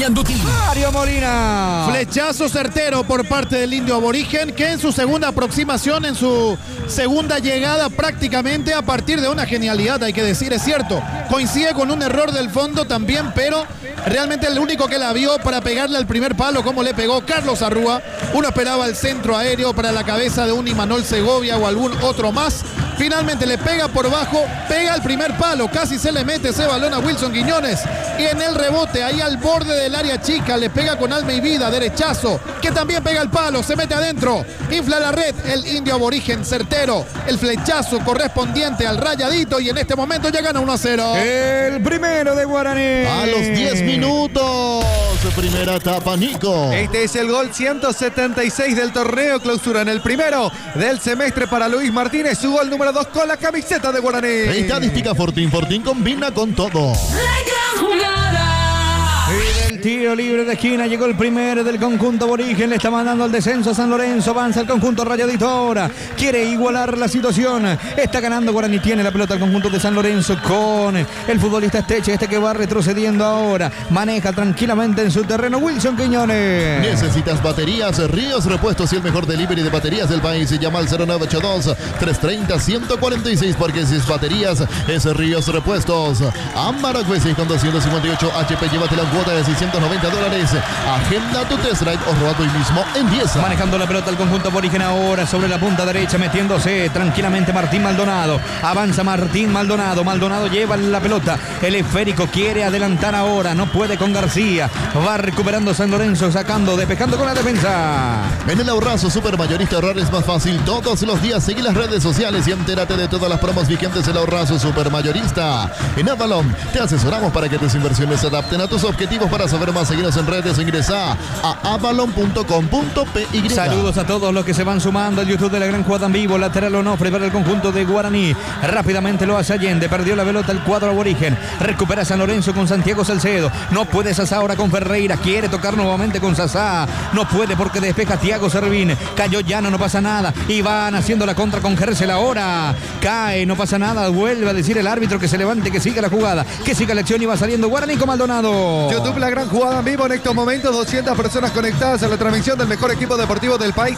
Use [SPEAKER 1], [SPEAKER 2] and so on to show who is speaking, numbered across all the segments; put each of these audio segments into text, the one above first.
[SPEAKER 1] Ñandutí.
[SPEAKER 2] Mario Molina.
[SPEAKER 3] Flechazo certero por parte del indio aborigen, que en su segunda aproximación, en su segunda llegada prácticamente, a partir de una genialidad, hay que decir, es cierto, coincide con un error del fondo también, pero realmente el único que la vio para pegarle al primer palo, como le pegó Carlos Arrúa. Uno esperaba el centro aéreo para la cabeza de un Imanol Segovia o algún otro más. Finalmente le pega por bajo, pega al primer palo, casi se le mete ese balón a Wilson Quiñones, y en el rebote, ahí al borde del área chica, le pega con alma y vida, derechazo, que también pega el palo, se mete adentro, infla la red, el indio aborigen certero, el flechazo correspondiente al Rayadito, y en este momento ya gana 1-0.
[SPEAKER 2] El primero de Guaraní.
[SPEAKER 4] A los 10 minutos, primera etapa, Nico.
[SPEAKER 5] Este es el gol 176 del torneo clausura, en el primero del semestre para Luis Martínez, su gol número 2 con la camiseta de Guaraní.
[SPEAKER 4] Estadística Fortín, Fortín combina con todo.
[SPEAKER 2] Y del tiro libre de esquina llegó el primero del conjunto aborigen. Le está mandando el descenso a San Lorenzo. Avanza el conjunto Rayadito ahora. Quiere igualar la situación. Está ganando Guaraní. Tiene la pelota el conjunto de San Lorenzo con el futbolista Esteche. Este que va retrocediendo ahora. Maneja tranquilamente en su terreno Wilson Quiñones.
[SPEAKER 4] Necesitas baterías Ríos Repuestos y el mejor delivery de baterías del país. Llama al 0982-330-146 porque si es baterías es Ríos Repuestos. Amaragüesis con 258 HP. Llévate la cuota de $690. Agenda tu test drive o roba hoy mismo en 10.
[SPEAKER 2] Manejando la pelota el conjunto aborigen ahora sobre la punta derecha, metiéndose tranquilamente Martín Maldonado. Avanza Martín Maldonado. Maldonado lleva la pelota. El esférico quiere adelantar ahora. No puede con García. Va recuperando San Lorenzo, sacando, despejando con la defensa.
[SPEAKER 4] En el Ahorrazo Supermayorista ahorrar es más fácil todos los días. Seguí las redes sociales y entérate de todas las promos vigentes en el Ahorrazo Supermayorista. En Avalon te asesoramos para que tus inversiones se adapten a tus objetivos. Para saber más, seguinos en redes, ingresa a avalon.com.py.
[SPEAKER 2] Saludos a todos los que se van sumando al YouTube de la Gran Jugada en Vivo. Lateral Onofre para el conjunto de Guaraní. Rápidamente lo hace Allende. Perdió la pelota el cuadro aborigen. Recupera San Lorenzo con Santiago Salcedo. No puede Sasá ahora con Ferreira. Quiere tocar nuevamente con Sasá. No puede porque despeja Thiago Servín. Cayó Llano, no pasa nada. Y van haciendo la contra con Gercel ahora. Cae, no pasa nada. Vuelve a decir el árbitro que se levante, que siga la jugada, que siga la acción y va saliendo Guaraní con Maldonado.
[SPEAKER 5] YouTube, la Gran Jugada en Vivo en estos momentos, 200 personas conectadas a la transmisión del mejor equipo deportivo del país.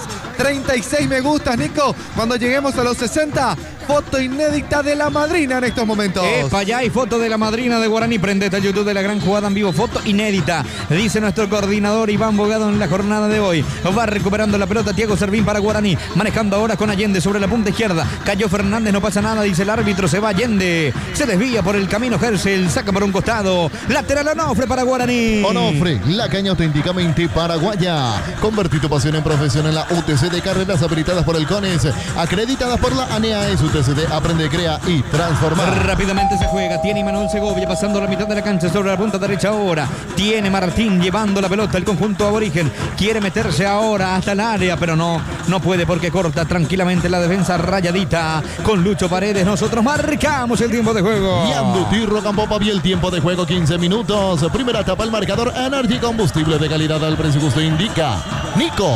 [SPEAKER 5] 36 me gustas, Nico. Cuando lleguemos a los 60, foto inédita de la madrina en estos momentos.
[SPEAKER 2] Epa, ya hay foto de la madrina de Guaraní. Prendete al YouTube de la Gran Jugada en Vivo. Foto inédita, dice nuestro coordinador Iván Bogado en la jornada de hoy. Va recuperando la pelota Thiago Servín para Guaraní. Manejando ahora con Allende sobre la punta izquierda. Cayó Fernández, no pasa nada, dice el árbitro. Se va Allende. Se desvía por el camino Gercel. Saca por un costado. Lateral Onofre para Guaraní.
[SPEAKER 4] Onofre, la caña auténticamente paraguaya. Convertí tu pasión en profesión en la UTC de carreras habilitadas por el CONES, acreditadas por la ANEAES. UTC de Aprende, Crea y Transforma.
[SPEAKER 2] Rápidamente se juega. Tiene Imanol Segovia pasando la mitad de la cancha sobre la punta derecha ahora. Tiene Martín llevando la pelota. El conjunto aborigen quiere meterse ahora hasta el área, pero no puede porque corta tranquilamente la defensa Rayadita con Lucho Paredes. Nosotros marcamos el tiempo de juego.
[SPEAKER 4] Ñandutí, Rocambó, Pavi, el tiempo de juego 15 minutos. Primera etapa, el marcador Energy, combustible de calidad al precio justo indica Nico.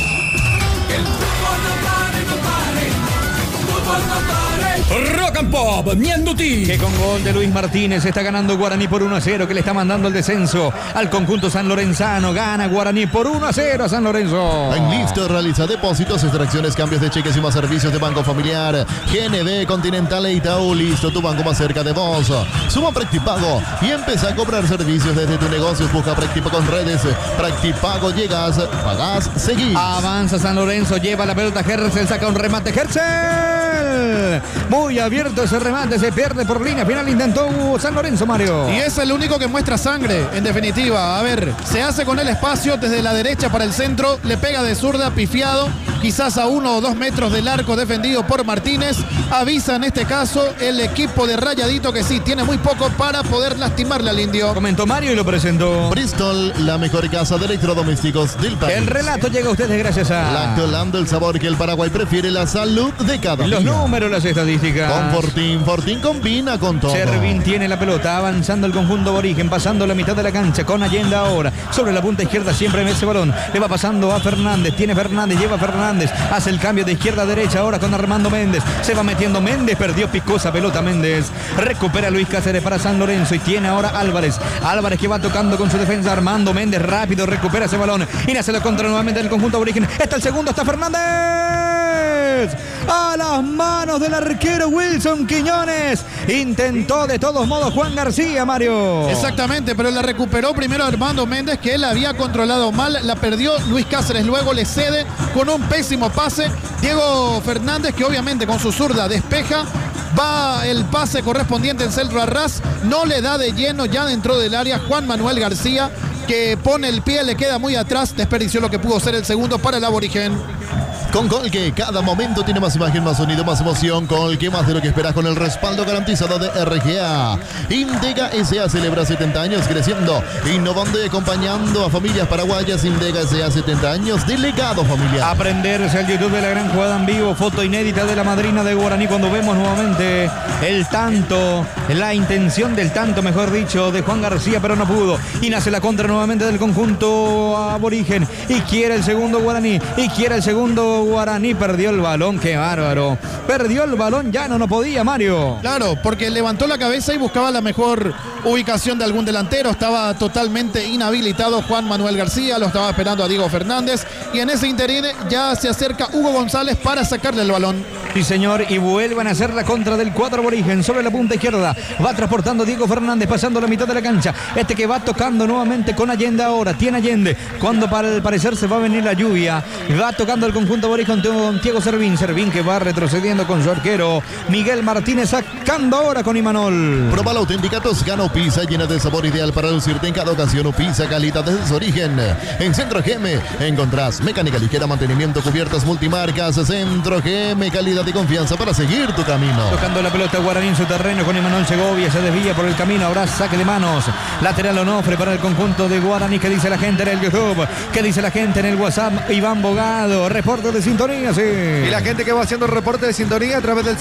[SPEAKER 1] El fútbol no pare, no pare. Fútbol no pare. Rock and Pop, Ñandutí.
[SPEAKER 2] Que con gol de Luis Martínez está ganando Guaraní por 1-0, que le está mandando el descenso al conjunto sanlorenzano. Gana Guaraní por 1-0 a San Lorenzo.
[SPEAKER 4] En listo, realiza depósitos, extracciones, cambios de cheques y más servicios de Banco Familiar, GNB, Continental e Itaú. Listo, tu banco más cerca de vos. Suma Practipago y empieza a cobrar servicios desde tu negocio. Busca Practipago con redes. Practipago, llegas, pagás, seguís.
[SPEAKER 2] Avanza San Lorenzo, lleva la pelota Gercel, saca un remate Gercel. Muy abierto ese remate, se pierde por línea final, intentó San Lorenzo, Mario.
[SPEAKER 3] Y es el único que muestra sangre, en definitiva. A ver, se hace con el espacio desde la derecha para el centro, le pega de zurda, pifiado, quizás a 1 o 2 metros del arco defendido por Martínez. Avisa en este caso el equipo de Rayadito que sí, tiene muy poco para poder lastimarle al indio.
[SPEAKER 2] Comentó Mario y lo presentó
[SPEAKER 4] Bristol, la mejor casa de electrodomésticos del país.
[SPEAKER 2] El relato llega a ustedes gracias a
[SPEAKER 4] Lactolando, el sabor que el Paraguay prefiere, la salud de cada
[SPEAKER 2] los
[SPEAKER 4] día.
[SPEAKER 2] números, las estadísticas.
[SPEAKER 4] Con Fortín, Fortín combina con todo.
[SPEAKER 2] Servín tiene la pelota, avanzando el conjunto aborigen, pasando la mitad de la cancha con Allende ahora. Sobre la punta izquierda siempre en ese balón. Le va pasando a Fernández, tiene Fernández, lleva Fernández. Fernández. Hace el cambio de izquierda a derecha ahora con Armando Méndez. Se va metiendo Méndez, perdió picosa pelota Méndez. Recupera Luis Cáceres para San Lorenzo y tiene ahora Álvarez. Álvarez que va tocando con su defensa. Armando Méndez rápido recupera ese balón y nace la contra nuevamente del conjunto aborigen. Está el segundo, está Fernández. A las manos del arquero Wilson Quiñones. Intentó de todos modos Juan García, Mario.
[SPEAKER 3] Exactamente, pero la recuperó primero Armando Méndez, que él había controlado mal. La perdió Luis Cáceres, luego le cede con un pésimo pase. Diego Fernández, que obviamente con su zurda despeja. Va el pase correspondiente en centro a ras. No le da de lleno ya dentro del área Juan Manuel García, que pone el pie, le queda muy atrás. Desperdició lo que pudo ser el segundo para el aborigen.
[SPEAKER 4] Con Colque, cada momento tiene más imagen, más sonido, más emoción. Colque, más de lo que esperas con el respaldo garantizado de RGA. Indega S.A. celebra 70 años creciendo, innovando y acompañando a familias paraguayas. Indega S.A. 70 años de legado familiar.
[SPEAKER 2] Aprenderse el YouTube de la gran jugada en vivo, foto inédita de la madrina de Guaraní cuando vemos nuevamente el tanto, la intención del tanto, mejor dicho, de Juan García, pero no pudo. Y nace la contra nuevamente del conjunto aborigen. Y quiere el segundo Guaraní, Guaraní, perdió el balón, qué bárbaro. Perdió el balón, ya no podía, Mario.
[SPEAKER 3] Claro, porque levantó la cabeza y buscaba la mejor ubicación de algún delantero. Estaba totalmente inhabilitado Juan Manuel García, lo estaba esperando a Diego Fernández. Y en ese interín ya se acerca Hugo González para sacarle el balón.
[SPEAKER 2] Sí, señor, y vuelvan a hacer la contra del cuadro aborigen sobre la punta izquierda. Va transportando Diego Fernández, pasando la mitad de la cancha. Este que va tocando nuevamente con Allende ahora. Tiene Allende, cuando para el parecer se va a venir la lluvia. Va tocando el conjunto aborigen con Diego Servín. Servín que va retrocediendo con su arquero Miguel Martínez, sacando ahora con Imanol.
[SPEAKER 4] Proba la auténtica Toscano Pizza, llena de sabor ideal para lucirte en cada ocasión. Pizza, calidad desde su origen. En Centro GM encontrás mecánica ligera, mantenimiento, cubiertas multimarcas. Centro GM, calidad y confianza para seguir tu camino.
[SPEAKER 2] Tocando la pelota Guaraní en su terreno con Imanol Segovia, se desvía por el camino, habrá saque de manos. Lateral Onofre para el conjunto de Guaraní. ¿Qué dice la gente en el YouTube? ¿Qué dice la gente en el WhatsApp? Iván Bogado, reporte de sintonía, sí.
[SPEAKER 5] Y la gente que va haciendo el reporte de sintonía a través del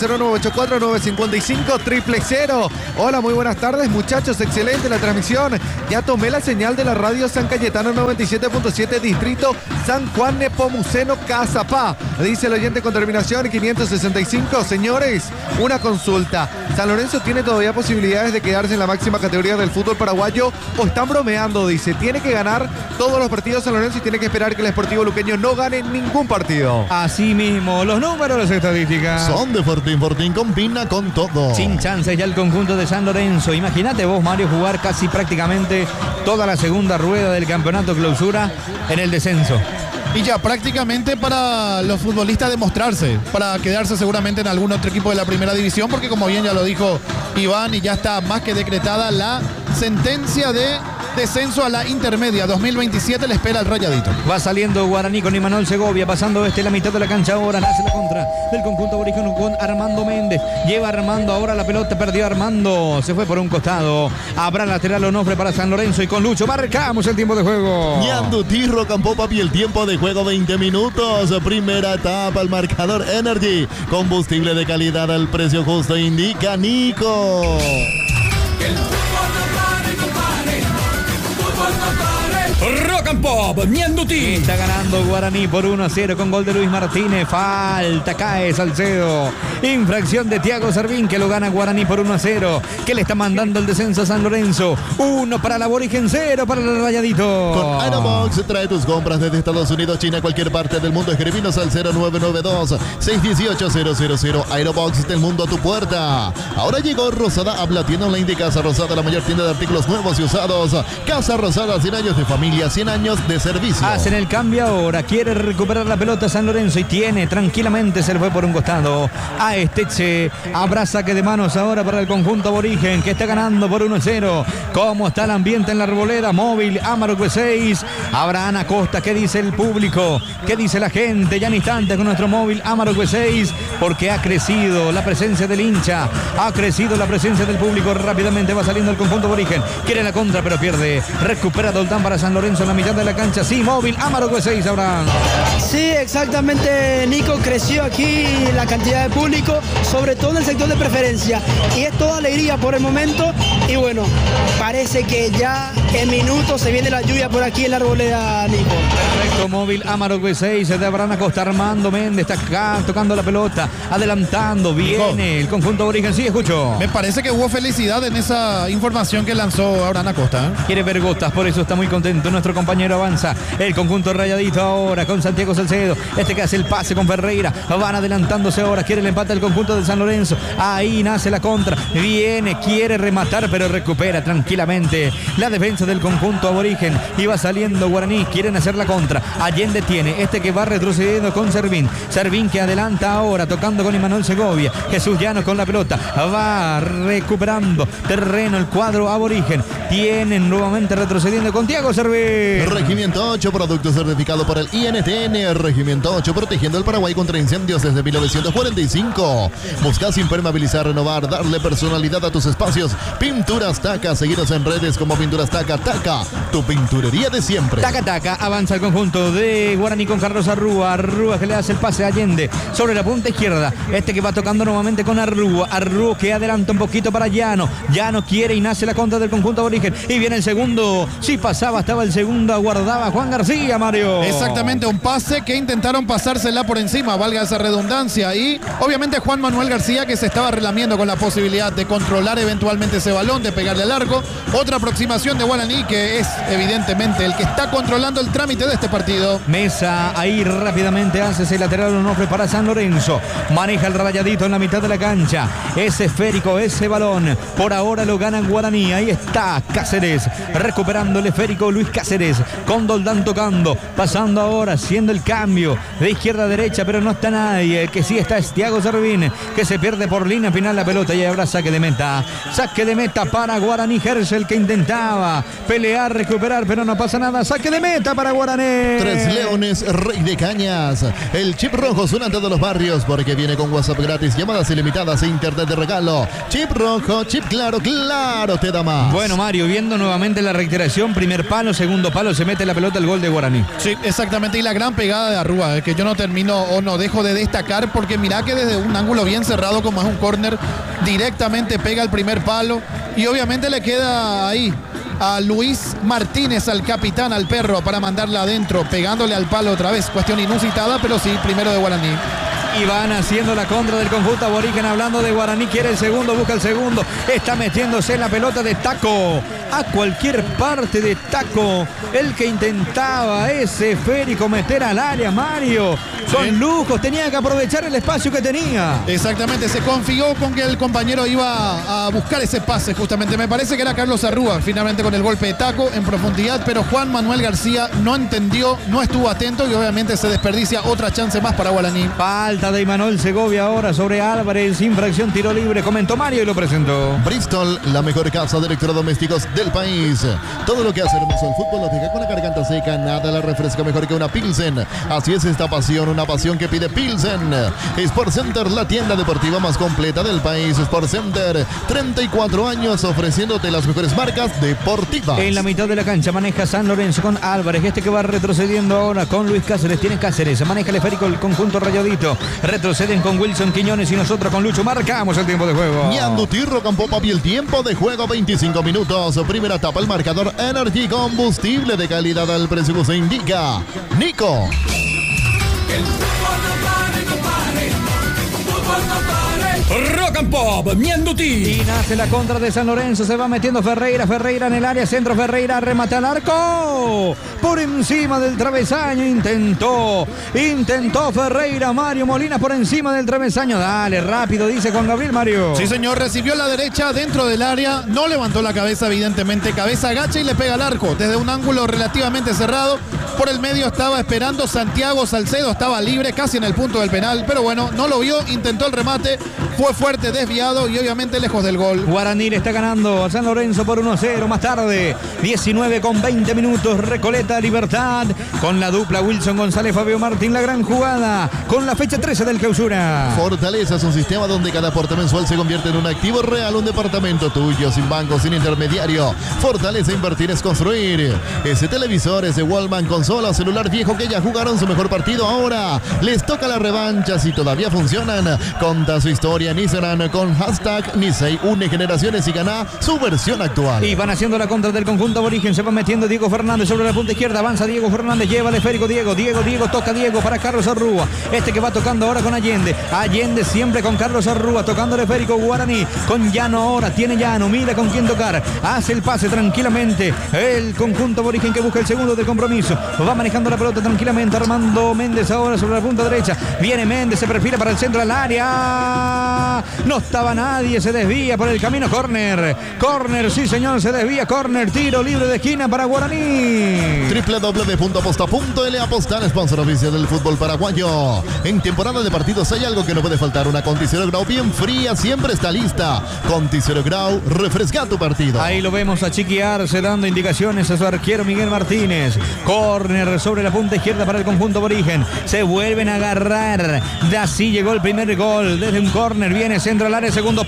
[SPEAKER 5] 0984-955-000. Hola, muy buenas tardes, muchachos, excelente la transmisión. Ya tomé la señal de la radio San Cayetano 97.7, distrito San Juan Nepomuceno, Cazapá. Dice el oyente con terminación 565. Señores, una consulta. ¿San Lorenzo tiene todavía posibilidades de quedarse en la máxima categoría del fútbol paraguayo o están bromeando? Dice, tiene que ganar todos los partidos San Lorenzo y tiene que esperar que el Sportivo Luqueño no gane ningún partido.
[SPEAKER 2] Así mismo, los números, las estadísticas
[SPEAKER 4] son de Fortín. Fortín combina con todo.
[SPEAKER 2] Sin chances ya el conjunto de San Lorenzo. Imagínate vos, Mario, jugar casi prácticamente toda la segunda rueda del campeonato clausura en el descenso.
[SPEAKER 3] Y ya prácticamente para los futbolistas demostrarse, para quedarse seguramente en algún otro equipo de la primera división, porque como bien ya lo dijo Iván, y ya está más que decretada la sentencia de descenso a la intermedia 2027, le espera el Rayadito.
[SPEAKER 2] Va saliendo Guaraní con Imanol Segovia, pasando la mitad de la cancha ahora, nace la contra del conjunto aborigen con Armando Méndez. Lleva Armando ahora la pelota, perdió Armando, se fue por un costado. Habrá lateral Onofre para San Lorenzo y con Lucho marcamos el tiempo de juego.
[SPEAKER 4] Ñanduti, Rocampo, papi, el tiempo de juego 20 minutos. Primera etapa, el marcador Energy. Combustible de calidad al precio justo, indica Nico.
[SPEAKER 1] El fútbol no pare, no pare. Fútbol no pare. Rock and Pop, Ñanduti.
[SPEAKER 2] Está ganando Guaraní por 1-0 con gol de Luis Martínez. Falta, cae Salcedo. Infracción de Thiago Servín, que lo gana Guaraní por 1-0. Que le está mandando el descenso a San Lorenzo. 1 para el aborigen, 0 para el Rayadito.
[SPEAKER 4] Con Aerobox trae tus compras desde Estados Unidos, China, cualquier parte del mundo. Escribinos al 0992-618-000. Aerobox del mundo a tu puerta. Ahora llegó Rosada, habla tienda online de Casa Rosada, la mayor tienda de artículos nuevos y usados. Casa Rosada, 100 años de familia, 100 años de servicio.
[SPEAKER 2] Hacen el cambio ahora, quiere recuperar la pelota San Lorenzo y tiene, tranquilamente se le fue por un costado a Esteche. Habrá saque de manos ahora para el conjunto aborigen, que está ganando por 1-0. ¿Cómo está el ambiente en la Arboleda? Móvil, Amarok 6. Habrá Ana Costa, ¿qué dice el público? ¿Qué dice la gente? Ya en instantes con nuestro móvil Amarok 6, porque ha crecido la presencia del hincha, ha crecido la presencia del público. Rápidamente va saliendo el conjunto aborigen, quiere la contra pero pierde. Recupera Doltán para San San Lorenzo en la mitad de la cancha. Sí, móvil, Amarok 6, Abraham.
[SPEAKER 6] Sí, exactamente, Nico, creció aquí la cantidad de público, sobre todo en el sector de preferencia, y es toda alegría por el momento, y bueno, parece que ya en minutos se viene la lluvia por aquí en la Arboleda, Nico.
[SPEAKER 2] Perfecto, móvil, Amarok 6 de Abraham Acosta. Armando Méndez está acá tocando la pelota, adelantando, viene el conjunto aborigen. Sí, escucho.
[SPEAKER 3] Me parece que hubo felicidad en esa información que lanzó Abraham Acosta.
[SPEAKER 2] Quiere ver gotas, por eso está muy contento. Nuestro compañero avanza. El conjunto rayadito ahora con Santiago Salcedo. Este que hace el pase con Ferreira. Van adelantándose ahora. Quiere el empate del conjunto de San Lorenzo. Ahí nace la contra. Viene, quiere rematar, pero recupera tranquilamente la defensa del conjunto aborigen. Y va saliendo Guaraní. Quieren hacer la contra. Allende tiene. Este que va retrocediendo con Servín. Servín que adelanta ahora, tocando con Imanol Segovia. Jesús Llanos con la pelota. Va recuperando terreno el cuadro aborigen. Tienen nuevamente retrocediendo con Tiago Servín.
[SPEAKER 4] Regimiento 8, producto certificado por el INTN. Regimiento 8, protegiendo el Paraguay contra incendios desde 1945. Buscas impermeabilizar, renovar, darle personalidad a tus espacios. Pinturas Taca, seguidos en redes como Pinturas Taca. Taca, tu pinturería de siempre.
[SPEAKER 2] Taca, taca, avanza el conjunto de Guaraní con Carlos Arrúa. Arrúa que le hace el pase a Allende sobre la punta izquierda. Este que va tocando nuevamente con Arrúa. Arrúa que adelanta un poquito para Llano. Llano quiere y nace la contra del conjunto aborigen. Y viene el segundo. Si pasaba, estaba el segundo. Aguardaba Juan García, Mario.
[SPEAKER 3] Exactamente, un pase que intentaron pasársela por encima, valga esa redundancia. Y obviamente Juan Manuel García, que se estaba relamiendo con la posibilidad de controlar eventualmente ese balón, de pegarle al arco. Otra aproximación de Guaraní, que es evidentemente el que está controlando el trámite de este partido.
[SPEAKER 2] Mesa ahí rápidamente hace ese lateral Onofre para San Lorenzo. Maneja el rayadito en la mitad de la cancha. Ese esférico, ese balón. Por ahora lo gana Guaraní. Ahí está Cáceres. Recuperando el esférico Luis Cáceres. Con Doldán tocando. Pasando ahora, haciendo el cambio de izquierda a derecha, pero no está nadie. El que sí está es Tiago Servín, que se pierde por línea final la pelota y habrá saque de meta. Saque de meta para Guaraní. Herschel que intentaba pelear, recuperar, pero no pasa nada. Saque de meta para Guaraní.
[SPEAKER 4] Tres Leones, Rey de Cañas. El chip rojo suena en todos los barrios porque viene con WhatsApp gratis, llamadas ilimitadas e internet de regalo. Chip rojo, chip claro, claro te da más.
[SPEAKER 2] Bueno, Mario, viendo nuevamente la reiteración, primer palo, segundo palo, se mete la pelota el gol de Guaraní.
[SPEAKER 3] Sí, exactamente, y la gran pegada de Arrúa, que yo no termino o no dejo de destacar, porque mirá que desde un ángulo bien cerrado como es un córner, directamente pega el primer palo y obviamente le queda ahí a Luis Martínez, al capitán, al perro, para mandarla adentro, pegándole al palo otra vez. Cuestión inusitada, pero sí, primero de Guaraní.
[SPEAKER 2] Y van haciendo la contra del conjunto aborigen. Hablando de Guaraní, quiere el segundo, busca el segundo. Está metiéndose en la pelota de Taco. A cualquier parte de Taco. El que intentaba ese esférico meter al área, Mario. Con lujos, tenía que aprovechar el espacio que tenía.
[SPEAKER 3] Exactamente, se confió con que el compañero iba a buscar ese pase justamente. Me parece que era Carlos Arrúa, finalmente con el golpe de Taco en profundidad, pero Juan Manuel García no entendió, no estuvo atento y obviamente se desperdicia otra chance más para Guaraní.
[SPEAKER 2] Falta de Imanol Segovia ahora sobre Álvarez, infracción, tiro libre, comentó Mario y lo presentó.
[SPEAKER 4] Bristol, la mejor casa de electrodomésticos del país. Todo lo que hace hermoso el fútbol lo deja con la garganta seca, nada la refresca mejor que una Pilsen. Así es esta pasión, una pasión que pide Pilsen. Sport Center, la tienda deportiva más completa del país. Sport Center, 34 años ofreciéndote las mejores marcas deportivas.
[SPEAKER 2] En la mitad de la cancha maneja San Lorenzo con Álvarez, este que va retrocediendo ahora con Luis Cáceres, tiene Cáceres, maneja el esférico el conjunto rayadito. Retroceden con Wilson Quiñones y nosotros con Lucho marcamos el tiempo de juego.
[SPEAKER 4] Ñandutirro con Popapi, el tiempo de juego 25 minutos. Primera etapa, el marcador Energy, combustible de calidad al precio que se indica. Nico.
[SPEAKER 1] El fútbol no pare, no pare. Fútbol no pare. Rock and Pop, Ñandutí.
[SPEAKER 2] Y nace la contra de San Lorenzo, se va metiendo Ferreira, Ferreira en el área, centro, Ferreira remata al arco. Por encima del travesaño intentó Ferreira, Mario Molina por encima del travesaño. Dale, rápido, dice Juan Gabriel, Mario.
[SPEAKER 3] Sí, señor, recibió la derecha dentro del área, no levantó la cabeza, evidentemente, cabeza agacha y le pega al arco, desde un ángulo relativamente cerrado. Por el medio estaba esperando Santiago Salcedo, estaba libre, casi en el punto del penal, pero bueno, no lo vio, intentó el remate, fue fuerte totalmente desviado y obviamente lejos del gol.
[SPEAKER 2] Guaraní le está ganando a San Lorenzo por 1-0. Más tarde, 19 con 20 minutos, Recoleta Libertad, con la dupla Wilson González, Fabio Martín, la gran jugada, con la fecha 13 del clausura.
[SPEAKER 4] Fortaleza es un sistema donde cada aporte mensual se convierte en un activo real, un departamento tuyo, sin banco, sin intermediario. Fortaleza Invertir es construir. Ese televisor, ese Wallman, consola o celular viejo que ya jugaron su mejor partido, ahora les toca la revancha. Si todavía funcionan, conta su historia en Instagram con hashtag Nisei, une generaciones y gana su versión actual.
[SPEAKER 2] Y van haciendo la contra del conjunto aborigen, se va metiendo Diego Fernández sobre la punta izquierda, avanza Diego Fernández, lleva el esférico Diego, toca Diego para Carlos Arrúa, este que va tocando ahora con Allende siempre con Carlos Arrúa, tocando el esférico Guaraní, con Llano ahora, tiene Llano, mira con quién tocar, hace el pase tranquilamente, el conjunto aborigen que busca el segundo del compromiso, va manejando la pelota tranquilamente, Armando Méndez ahora sobre la punta derecha, viene Méndez, se perfila para el centro del área, no estaba nadie, se desvía por el camino, córner, sí señor, se desvía, córner, tiro libre de esquina para Guaraní.
[SPEAKER 4] www.aposta.l, apostar, sponsor oficial del fútbol paraguayo. En temporada de partidos hay algo que no puede faltar, una Conti Zero Grau bien fría, siempre está lista. Conti Zero Grau, refresca tu partido.
[SPEAKER 2] Ahí lo vemos a chiquearse, dando indicaciones a su arquero Miguel Martínez. Córner sobre la punta izquierda para el conjunto aborigen. Se vuelven a agarrar. De así llegó el primer gol. Desde un córner viene centro al área, segundo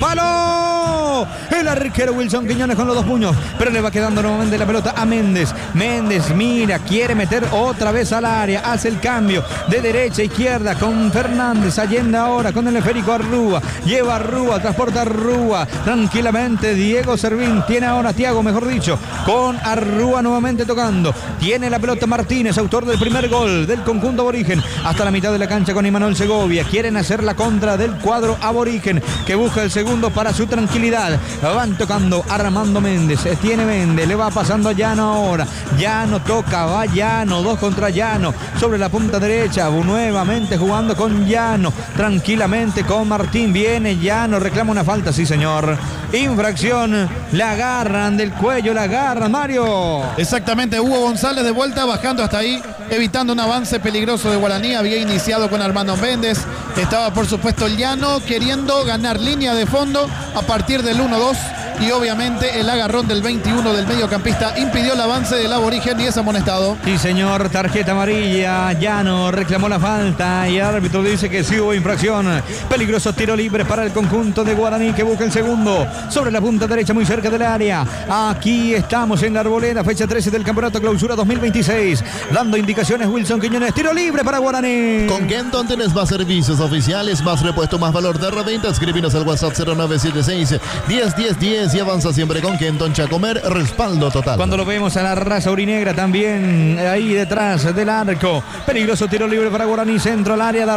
[SPEAKER 2] palo. El arquero Wilson Quiñones con los dos puños, pero le va quedando nuevamente la pelota a Méndez. Méndez mira, quiere meter otra vez al área, hace el cambio de derecha a izquierda con Fernández. Allende ahora con el esférico Arrúa, lleva Arrúa, transporta Arrúa tranquilamente. Diego Servín tiene ahora Thiago, mejor dicho, con Arrúa nuevamente tocando. Tiene la pelota Martínez, autor del primer gol del conjunto aborigen, hasta la mitad de la cancha con Imanol Segovia. Quieren hacer la contra del cuadro aborigen que busca el segundo para su tranquilidad. Van tocando Armando Méndez, tiene Méndez, le va pasando a Llano ahora. Llano toca, va Llano, 2 contra Llano sobre la punta derecha, nuevamente jugando con Llano, tranquilamente con Martín, viene Llano, reclama una falta, sí señor, infracción, la agarran del cuello, la agarran, Mario.
[SPEAKER 3] Exactamente, Hugo González de vuelta, bajando hasta ahí, evitando un avance peligroso de Guaraní. Había iniciado con Armando Méndez, estaba por supuesto Llano queriendo ganar línea de fondo a partir del 1-2 y obviamente el agarrón del 21 del mediocampista impidió el avance del aborigen y es amonestado.
[SPEAKER 2] Sí señor, tarjeta amarilla, Llano reclamó la falta y el árbitro dice que sí hubo infracción. Peligroso tiro libre para el conjunto de Guaraní que busca el segundo sobre la punta derecha muy cerca del área. Aquí estamos en la Arboleda, fecha 13 del Campeonato Clausura 2026, dando indicaciones Wilson Quiñones, tiro libre para Guaraní.
[SPEAKER 4] Con Kenton tenés más servicios oficiales, más repuesto, más valor de reventa. Escríbenos al WhatsApp 0976 101010 y avanza siempre con Kenton Chacomer, respaldo total.
[SPEAKER 2] Cuando lo vemos a la raza urinegra también ahí detrás del arco, peligroso tiro libre para Guaraní, centro al área, la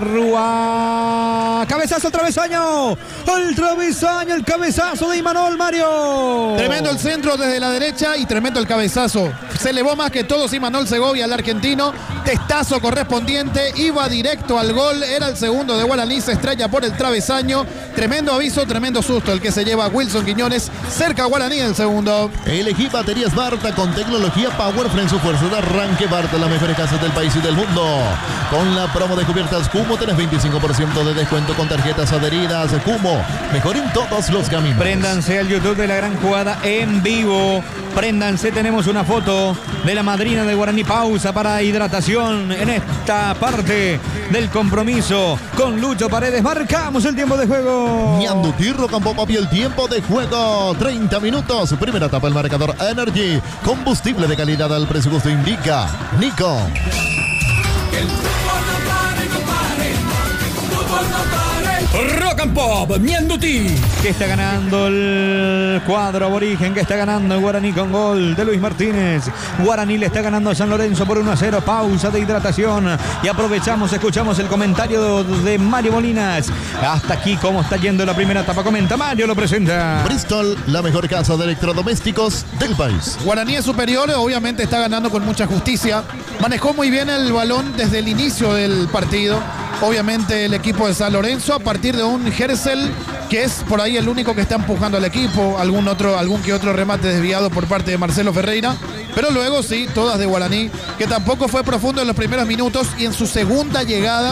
[SPEAKER 2] Rúa, cabezazo al travesaño, el cabezazo de Imanol, Mario.
[SPEAKER 3] Tremendo el centro desde la derecha y tremendo el cabezazo. Se elevó más que todos Imanol Segovia, el argentino, testazo correspondiente, iba directo al gol, era el segundo de Guaraní, se estrella por el travesaño. Tremendo aviso, tremendo susto el que se lleva Wilson Quiñones, cerca a Guaraní el segundo.
[SPEAKER 4] Elegí baterías Barta con tecnología Powerframe, su fuerza de arranque. Barta, las mejores casas del país y del mundo. Con la promo de cubiertas Cumo tenés 25% de descuento con tarjetas adheridas. Cumo, mejor en todos los caminos.
[SPEAKER 2] Préndanse al YouTube de La Gran Jugada en vivo. Préndanse, tenemos una foto de la madrina de Guaraní. Pausa para hidratación en esta parte del compromiso con Lucho Paredes. Marcamos el tiempo de juego.
[SPEAKER 4] Ñandutí, Rocambó, papi, el tiempo de juego. 30 minutos. Primera etapa, el marcador Energy. Combustible de calidad al precio justo indica Nico.
[SPEAKER 1] El fútbol no pare, no pare. El fútbol no pare. Rock and Pop, Ñandutí.
[SPEAKER 2] Que está ganando el cuadro aborigen, que está ganando Guaraní con gol de Luis Martínez. Guaraní le está ganando a San Lorenzo por 1-0. Pausa de hidratación y aprovechamos, escuchamos el comentario de Mario Molinas. Hasta aquí cómo está yendo la primera etapa. Comenta Mario, lo presenta.
[SPEAKER 4] Bristol, la mejor casa de electrodomésticos del país.
[SPEAKER 3] Guaraní es superior, obviamente está ganando con mucha justicia. Manejó muy bien el balón desde el inicio del partido. Obviamente el equipo de San Lorenzo a partir de un Gersel que es por ahí el único que está empujando al equipo, algún que otro remate desviado por parte de Marcelo Ferreira, pero luego sí, todas de Guaraní, que tampoco fue profundo en los primeros minutos y en su segunda llegada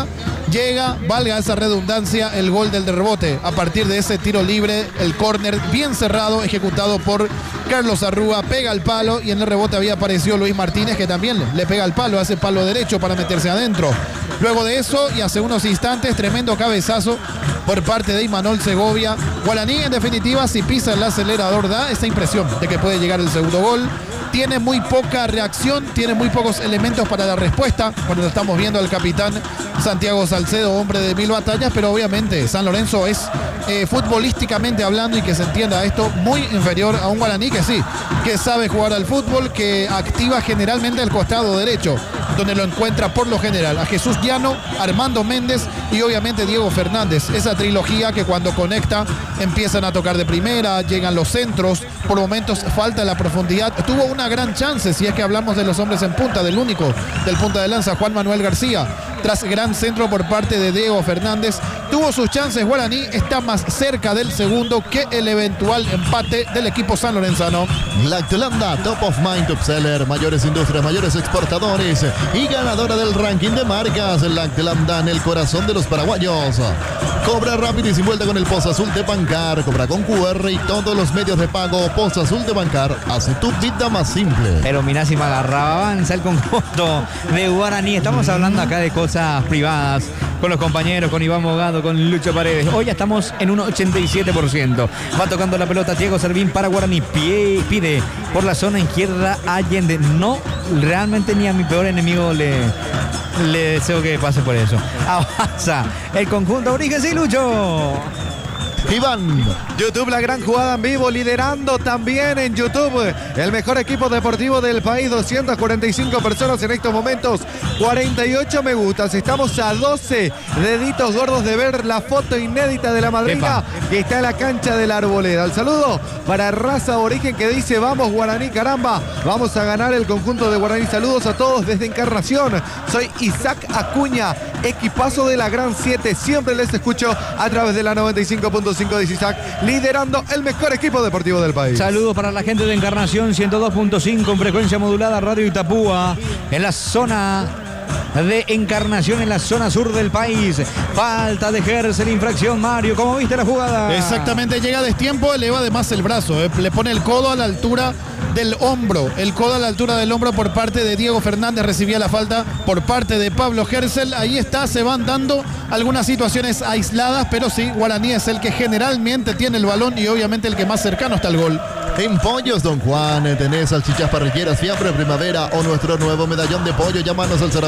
[SPEAKER 3] llega, valga esa redundancia, el gol del rebote. A partir de ese tiro libre, el córner bien cerrado, ejecutado por Carlos Arrúa, pega al palo y en el rebote había aparecido Luis Martínez, que también le pega al palo, hace palo derecho para meterse adentro. Luego de eso, y hace unos instantes, tremendo cabezazo por parte de Imanol Segovia. Guaraní, en definitiva, si pisa el acelerador, da esa impresión de que puede llegar el segundo gol. Tiene muy poca reacción, tiene muy pocos elementos para la respuesta. Cuando estamos viendo al capitán Santiago Salcedo, hombre de 1000 batallas, pero obviamente San Lorenzo es futbolísticamente hablando, y que se entienda esto, muy inferior a un Guaraní que sí, que sabe jugar al fútbol, que activa generalmente el costado derecho, donde lo encuentra por lo general a Jesús Llano, Armando Méndez y obviamente Diego Fernández. Esa trilogía que cuando conecta empiezan a tocar de primera, llegan los centros, por momentos falta la profundidad. Tuvo una gran chance, si es que hablamos de los hombres en punta, del único del punta de lanza, Juan Manuel García, tras gran centro por parte de Diego Fernández. Tuvo sus chances Guaraní, está más cerca del segundo que el eventual empate del equipo sanlorenzano.
[SPEAKER 4] Lactolanda, top of mind, top seller, mayores industrias, mayores exportadores y ganadora del ranking de marcas. Lactolanda, en el corazón de los paraguayos. Cobra rápido y sin vuelta con el Pozo Azul de Bancar. Cobra con QR y todos los medios de pago. Pozo Azul de Bancar hace tu vida más simple.
[SPEAKER 2] Pero mirá si me agarraba, avanza el conjunto de Guaraní. Estamos hablando acá de cosas privadas con los compañeros, con Iván Bogado, con Lucho Paredes. Hoy ya estamos en un 87%. Va tocando la pelota Diego Servín para Guaraní. Pide por la zona izquierda Allende. No, realmente ni a mi peor enemigo le deseo que pase por eso. Avanza el conjunto Origen, sí, Lucho.
[SPEAKER 4] Iván.
[SPEAKER 5] YouTube, la gran jugada en vivo, liderando también en YouTube el mejor equipo deportivo del país. 245 personas en estos momentos, 48 me gustas. Estamos a 12 deditos gordos de ver la foto inédita de la madrina que está en la cancha de la Arboleda. El saludo para Raza Origen, que dice: vamos Guaraní, caramba, vamos a ganar el conjunto de Guaraní. Saludos a todos desde Encarnación. Soy Isaac Acuña, equipazo de la Gran 7. Siempre les escucho a través de la 95.5 de Isaac, liderando el mejor equipo deportivo del país.
[SPEAKER 2] Saludos para la gente de Encarnación, 102.5 en frecuencia modulada, Radio Itapúa, en la zona de Encarnación, en la zona sur del país. Falta de Gersen, infracción, Mario. ¿Cómo viste la jugada?
[SPEAKER 3] Exactamente, llega a destiempo, eleva además el brazo, le pone el codo a la altura del hombro, el codo a la altura del hombro por parte de Diego Fernández. Recibía la falta por parte de Pablo Gersen. Ahí está, se van dando algunas situaciones aisladas, pero sí, Guaraní es el que generalmente tiene el balón y obviamente el que más cercano está al gol.
[SPEAKER 4] En Pollos Don Juan tenés salchichas parrilleras, fiambre primavera o nuestro nuevo medallón de pollo. Llámanos al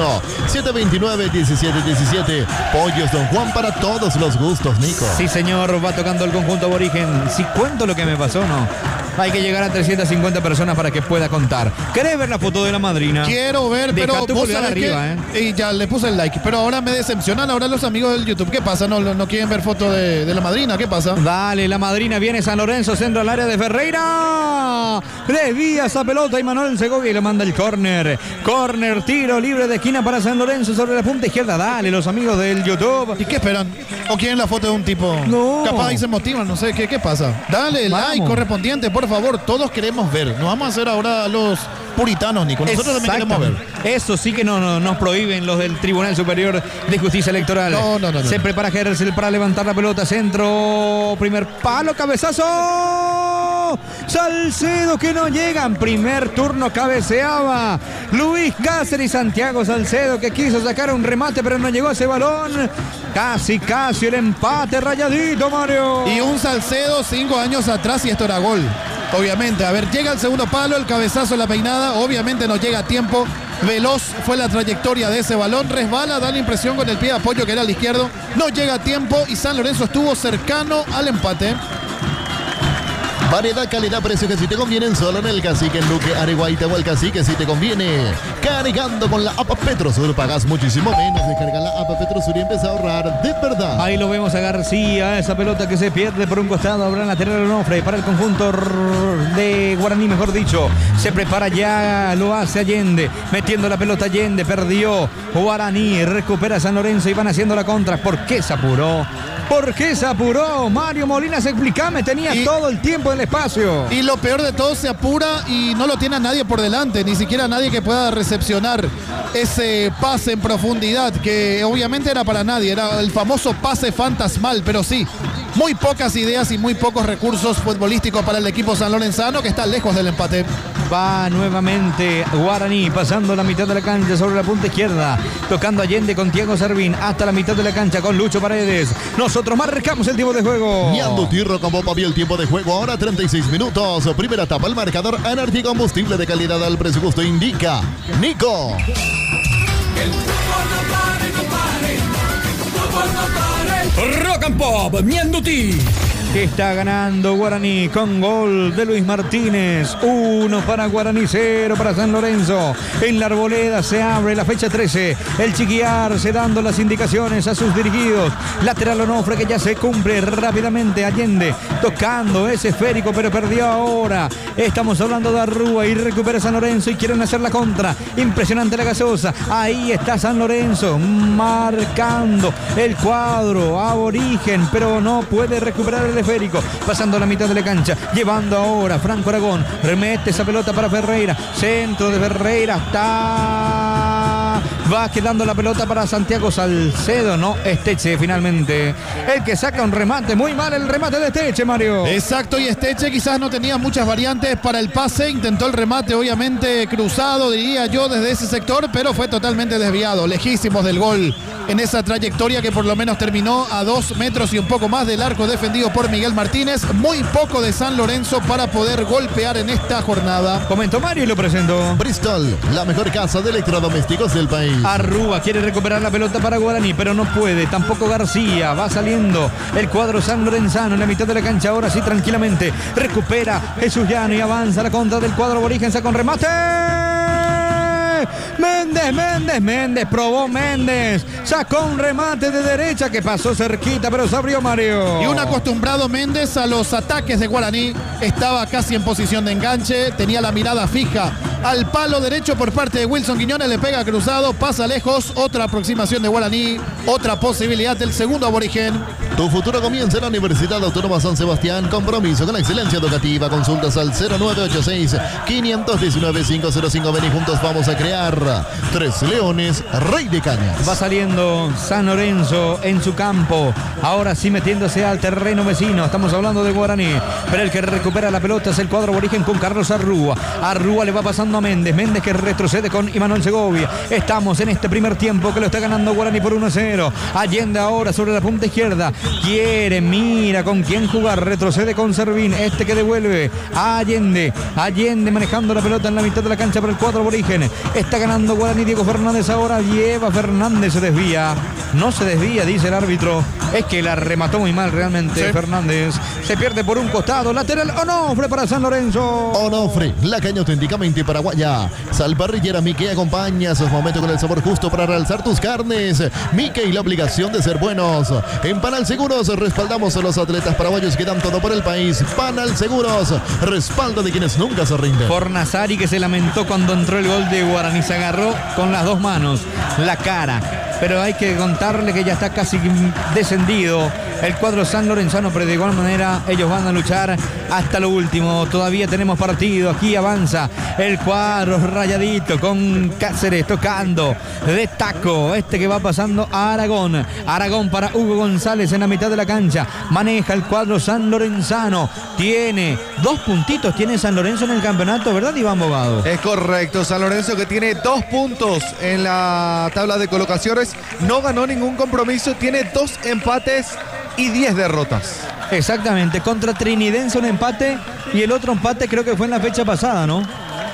[SPEAKER 4] 021-729-1717. Pollos Don Juan, para todos los gustos, Nico.
[SPEAKER 2] Sí, señor, va tocando el conjunto Aborigen. Si cuento lo que me pasó, no. Hay que llegar a 350 personas para que pueda contar. ¿Querés ver la foto de la madrina?
[SPEAKER 3] Quiero ver, pero
[SPEAKER 2] Deja tu
[SPEAKER 3] vos
[SPEAKER 2] pulgar
[SPEAKER 3] sabés
[SPEAKER 2] arriba,
[SPEAKER 3] y ya le puse el like, pero ahora me decepcionan ahora los amigos del YouTube. ¿Qué pasa? ¿No quieren ver foto de la madrina? ¿Qué pasa?
[SPEAKER 2] Dale, la madrina viene San Lorenzo, centro al área de Ferreira. Desvía esa pelota y Manuel Segovia y le manda el córner. Córner, tiro libre de esquina para San Lorenzo sobre la punta izquierda. Dale, los amigos del YouTube.
[SPEAKER 3] ¿Y qué esperan? ¿O quieren la foto de un tipo?
[SPEAKER 2] No.
[SPEAKER 3] Capaz ahí se motivan, no sé, ¿qué pasa? Dale, like correspondiente, por favor. Todos queremos ver. Nos vamos a hacer ahora los puritanos, Nico. Nosotros también queremos ver.
[SPEAKER 2] Eso sí que no nos prohíben los del Tribunal Superior de Justicia Electoral.
[SPEAKER 3] No.
[SPEAKER 2] Se prepara Gersel para levantar la pelota. Centro, primer palo, cabezazo. Salcedo, que no llegan. Primer turno cabeceaba Luis Cáceres. Santiago Salcedo, que quiso sacar un remate pero no llegó a ese balón. Casi el empate, rayadito, Mario.
[SPEAKER 3] Y un Salcedo 5 años atrás y esto era gol. Obviamente, a ver, llega el segundo palo, el cabezazo, la peinada, obviamente no llega a tiempo. Veloz fue la trayectoria de ese balón, resbala, da la impresión con el pie de apoyo que era al izquierdo, no llega a tiempo y San Lorenzo estuvo cercano al empate.
[SPEAKER 4] Variedad, calidad, precio que si te convienen solo en el Cacique, en Luque, Areguaita o el Cacique si te conviene. Cargando con la app Petrosur pagas muchísimo menos. Descarga la app Petrosur y empieza a ahorrar de verdad.
[SPEAKER 2] Ahí lo vemos a García, esa pelota que se pierde por un costado. Habrá lateral Onofre para el conjunto de Guaraní, mejor dicho. Se prepara ya, lo hace Allende, metiendo la pelota Allende, perdió Guaraní, recupera San Lorenzo y van haciendo la contra. ¿Por qué se apuró? ¿Por qué se apuró? Mario Molinas, explícame, tenía todo el tiempo en la espacio.
[SPEAKER 3] Y lo peor de todo, se apura y no lo tiene a nadie por delante, ni siquiera nadie que pueda recepcionar ese pase en profundidad, que obviamente era para nadie, era el famoso pase fantasmal, pero sí, muy pocas ideas y muy pocos recursos futbolísticos para el equipo sanlorenzano, que está lejos del empate.
[SPEAKER 2] Va nuevamente Guaraní, pasando la mitad de la cancha sobre la punta izquierda, tocando Allende con Thiago Servín hasta la mitad de la cancha con Lucho Paredes. Nosotros marcamos el tiempo de juego.
[SPEAKER 4] Ñando Tirro con Bopa vio el tiempo de juego. Ahora 36 minutos. Primera etapa, el marcador Energy, combustible de calidad al presupuesto indica Nico.
[SPEAKER 1] El fútbol no pare. Rock and Pop, Ñandutí.
[SPEAKER 2] Está ganando Guaraní con gol de Luis Martínez. 1 para Guaraní, 0 para San Lorenzo. En la Arboleda se abre la fecha 13. El Chiquiar se dando las indicaciones a sus dirigidos. Lateral Onofre que ya se cumple rápidamente. Allende tocando ese esférico, pero perdió ahora. Estamos hablando de Arrúa y recupera San Lorenzo y quieren hacer la contra. Impresionante la gaseosa. Ahí está San Lorenzo marcando el cuadro aborigen, pero no puede recuperar el esférico, pasando la mitad de la cancha, llevando ahora Franco Aragón, remete esa pelota para Ferreira, centro de Ferreira, va quedando la pelota para Santiago Salcedo, no, Esteche finalmente, el que saca un remate, muy mal el remate de Esteche, Mario.
[SPEAKER 3] Exacto, y Esteche quizás no tenía muchas variantes para el pase, intentó el remate obviamente cruzado, diría yo, desde ese sector, pero fue totalmente desviado, lejísimos del gol en esa trayectoria que por lo menos terminó a 2 metros y un poco más del arco defendido por Miguel Martínez. Muy poco de San Lorenzo para poder golpear en esta jornada.
[SPEAKER 2] Comentó Mario y lo presentó.
[SPEAKER 4] Bristol, la mejor casa de electrodomésticos del país.
[SPEAKER 2] Arrúa quiere recuperar la pelota para Guaraní, pero no puede. Tampoco García. Va saliendo el cuadro sanlorenzano en la mitad de la cancha. Ahora sí, tranquilamente. Recupera Jesús Llano y avanza a la contra del cuadro aborigen. Saca un remate. Méndez, probó Méndez, sacó un remate de derecha que pasó cerquita, pero se abrió Mario.
[SPEAKER 3] Y un acostumbrado Méndez a los ataques de Guaraní, estaba casi en posición de enganche, tenía la mirada fija al palo derecho por parte de Wilson Quiñones, le pega cruzado, pasa lejos, otra aproximación de Guaraní, otra posibilidad del segundo aborigen.
[SPEAKER 4] Tu futuro comienza en la Universidad Autónoma San Sebastián, compromiso con la excelencia educativa, consultas al 0986-519-505, ven y juntos vamos a crear Tres Leones, Rey de Cañas.
[SPEAKER 2] Va saliendo San Lorenzo en su campo, ahora sí metiéndose al terreno vecino, estamos hablando de Guaraní, pero el que recupera la pelota es el cuadro aborigen con Carlos Arrúa. Arrúa le va pasando a Méndez, Méndez que retrocede con Imanol Segovia. Estamos en este primer tiempo que lo está ganando Guaraní por 1-0. Allende ahora sobre la punta izquierda, mira con quién jugar, retrocede con Servín, este que devuelve a Allende manejando la pelota en la mitad de la cancha para el cuadro aborigen. Está ganando Guaraní, Diego Fernández ahora lleva Fernández, se desvía, no se desvía, dice el árbitro, es que la remató muy mal realmente, sí. Fernández se pierde por un costado, lateral Onofre para San Lorenzo.
[SPEAKER 4] Onofre, la caña auténticamente paraguaya. Sal parrillera Mickey acompaña esos momentos con el sabor justo para realzar tus carnes. Mickey, la obligación de ser buenos. En Panal Seguros respaldamos a los atletas paraguayos que dan todo por el país. Panal Seguros, respaldo de quienes nunca se rinden.
[SPEAKER 2] Fornazari que se lamentó cuando entró el gol de Guaraní, se agarró con las dos manos la cara, pero hay que contarle que ya está casi descendido el cuadro sanlorenzano, pero de igual manera ellos van a luchar hasta lo último. Todavía tenemos partido, aquí avanza el cuadro rayadito con Cáceres tocando de taco, este que va pasando a Aragón para Hugo González en la mitad de la cancha, maneja el cuadro sanlorenzano, tiene 2 puntitos, tiene San Lorenzo en el campeonato, ¿verdad, Iván Bogado?
[SPEAKER 5] Es correcto, San Lorenzo que tiene 2 puntos en la tabla de colocaciones, no ganó ningún compromiso, tiene 2 empates y 10 derrotas.
[SPEAKER 2] Exactamente, contra Trinidense un empate y el otro empate creo que fue en la fecha pasada, ¿no?